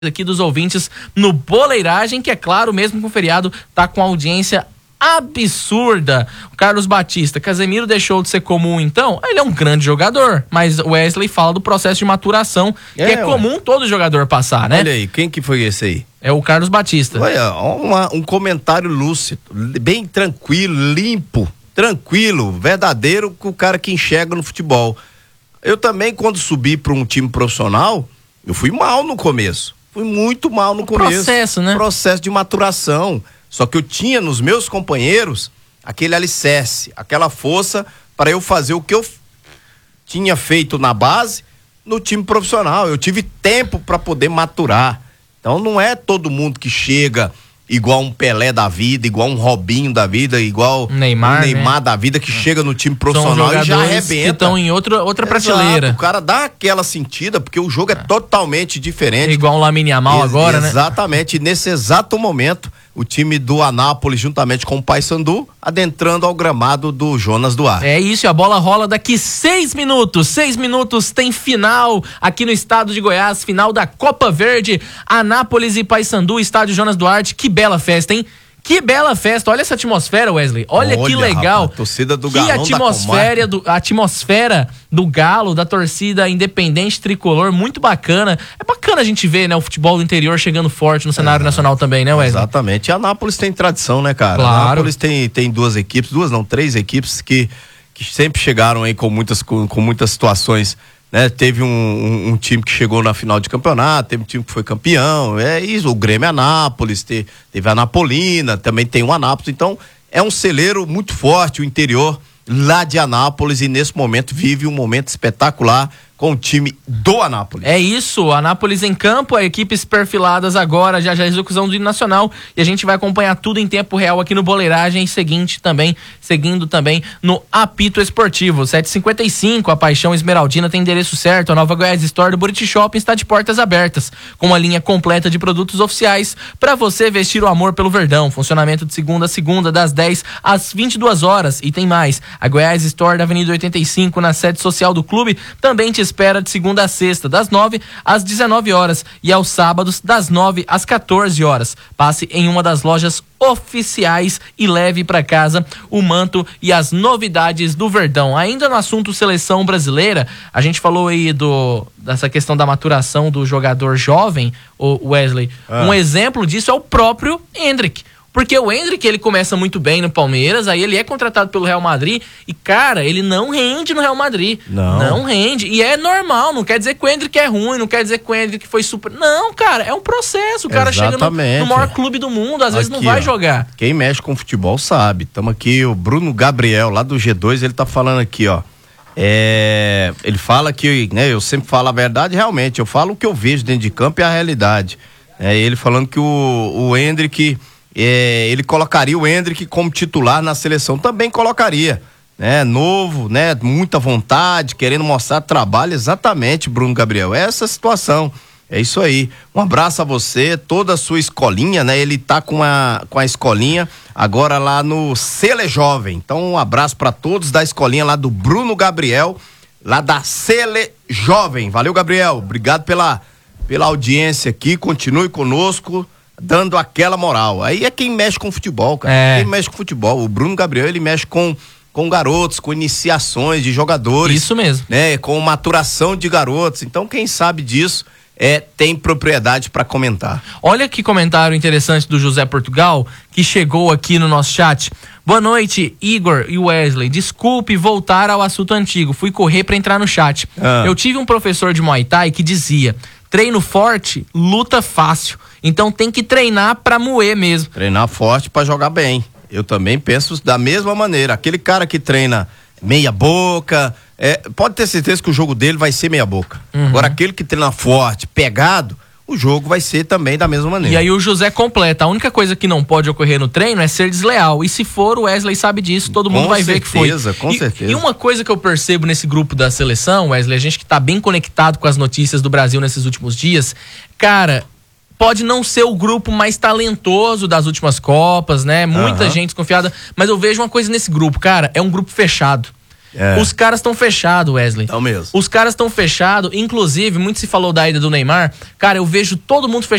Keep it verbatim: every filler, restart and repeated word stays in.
aqui dos ouvintes no Boleiragem, que é claro, mesmo com o feriado, tá com audiência absurda. O Carlos Batista, Casemiro deixou de ser comum então? Ele é um grande jogador, mas o Wesley fala do processo de maturação, que é, é comum todo jogador passar, né? Olha aí, quem que foi esse aí? É o Carlos Batista. Olha, uma, um comentário lúcido, bem tranquilo, limpo, tranquilo, verdadeiro, com o cara que enxerga no futebol. Eu também, quando subi para um time profissional, eu fui mal no começo. Fui muito mal no o começo. Processo, né? Processo de maturação. Só que eu tinha nos meus companheiros aquele alicerce, aquela força para eu fazer o que eu tinha feito na base no time profissional. Eu tive tempo para poder maturar. Então não é todo mundo que chega igual um Pelé da vida, igual um Robinho da vida, igual Neymar, um Neymar né? da vida que chega no time profissional e já arrebenta. Que estão em outra, outra prateleira. Exato, o cara dá aquela sentida, porque o jogo é, é. totalmente diferente. É igual o Lamine Yamal Ex agora, exatamente. né? Exatamente, nesse exato momento, o time do Anápolis, juntamente com o Paysandu, adentrando ao gramado do Jonas Duarte. É isso, a bola rola daqui seis minutos. Seis minutos tem final aqui no estado de Goiás, final da Copa Verde, Anápolis e Paysandu, estádio Jonas Duarte. Que bela festa, hein? Que bela festa, olha essa atmosfera, Wesley. Olha, olha que legal. Rapaz, torcida do que Galão atmosfera do, a atmosfera do Galo, da torcida independente tricolor, muito bacana. É bacana a gente ver, né, o futebol do interior chegando forte no cenário é, nacional também, né, Wesley? Exatamente. E a Anápolis tem tradição, né, cara? Claro. A Anápolis tem, tem duas equipes, duas não, três equipes que, que sempre chegaram aí com muitas, com, com muitas situações. Né, teve um, um, um time que chegou na final de campeonato, teve um time que foi campeão, é isso, o Grêmio Anápolis, te, teve a Anapolina, também tem o Anápolis, então é um celeiro muito forte, o interior lá de Anápolis, e nesse momento vive um momento espetacular com o time do Anápolis. É isso, Anápolis em campo, as equipes perfiladas agora, já já a execução do hino nacional, e a gente vai acompanhar tudo em tempo real aqui no Boleiragem, seguinte também, seguindo também no Apito Esportivo. sete e cinquenta e cinco, a Paixão Esmeraldina tem endereço certo, a Nova Goiás Store do Buriti Shopping está de portas abertas, com uma linha completa de produtos oficiais para você vestir o amor pelo Verdão. Funcionamento de segunda a segunda, das dez às vinte e duas horas, e tem mais, a Goiás Store da Avenida oitenta e cinco, na sede social do clube, também te espera de segunda a sexta, das nove às dezenove horas, e aos sábados, das nove às quatorze horas. Passe em uma das lojas oficiais e leve para casa o manto e as novidades do Verdão. Ainda no assunto seleção brasileira, a gente falou aí do, dessa questão da maturação do jogador jovem, o Wesley. Ah. Um exemplo disso é o próprio Endrick. Porque o Endrick, ele começa muito bem no Palmeiras, aí ele é contratado pelo Real Madrid e, cara, ele não rende no Real Madrid. Não. Não rende. E é normal, não quer dizer que o Endrick é ruim, não quer dizer que o Endrick foi super... Não, cara, é um processo. O cara Exatamente. chega no, no maior clube do mundo, às aqui, vezes não vai ó, jogar. Quem mexe com futebol sabe. Estamos aqui, o Bruno Gabriel, lá do G dois, ele tá falando aqui, ó. É, ele fala que, né, eu sempre falo a verdade, realmente, eu falo o que eu vejo dentro de campo e a realidade. É, ele falando que o, o Endrick... É, ele colocaria o Endrick como titular na seleção, também colocaria, né? Novo, né? Muita vontade, querendo mostrar trabalho, exatamente, Bruno Gabriel, é essa situação, é isso aí. Um abraço a você, toda a sua escolinha, né? Ele tá com a, com a escolinha agora lá no Sele Jovem, então um abraço para todos da escolinha lá do Bruno Gabriel, lá da Sele Jovem. Valeu, Gabriel, obrigado pela, pela audiência aqui, continue conosco, dando aquela moral. Aí é quem mexe com futebol, cara. É. Quem mexe com futebol. O Bruno Gabriel, ele mexe com, com garotos, com iniciações de jogadores. Isso mesmo. Né? Com maturação de garotos. Então, quem sabe disso é, tem propriedade para comentar. Olha que comentário interessante do José Portugal, que chegou aqui no nosso chat. Boa noite, Igor e Wesley. Desculpe voltar ao assunto antigo. Fui correr para entrar no chat. Ah. Eu tive um professor de Muay Thai que dizia: treino forte, luta fácil. Então tem que treinar pra moer mesmo. Treinar forte pra jogar bem. Eu também penso da mesma maneira. Aquele cara que treina meia boca, é, pode ter certeza que o jogo dele vai ser meia boca. Uhum. Agora aquele que treina forte, pegado, o jogo vai ser também da mesma maneira. E aí o José completa, a única coisa que não pode ocorrer no treino é ser desleal. E se for, o Wesley sabe disso, todo mundo com vai certeza, ver que foi. Com certeza, com certeza. E uma coisa que eu percebo nesse grupo da seleção, Wesley, a gente que tá bem conectado com as notícias do Brasil nesses últimos dias, cara, pode não ser o grupo mais talentoso das últimas Copas, né? Muita uhum. gente desconfiada, mas eu vejo uma coisa nesse grupo, cara, é um grupo fechado. É. Os caras estão fechados, Wesley. Então mesmo. Os caras estão fechados, inclusive, muito se falou da ida do Neymar. Cara, eu vejo todo mundo fechado.